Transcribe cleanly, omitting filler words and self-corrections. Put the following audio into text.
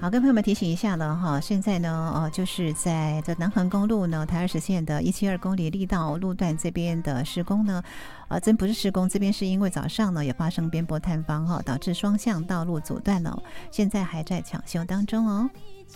好，跟朋友们提醒一下了哈，现在呢，就是在这南横公路呢，台20线的172公里力道路段这边的施工呢，真不是施工，这边是因为早上呢也发生边坡塌方哈，导致双向道路阻断了，现在还在抢修当中哦。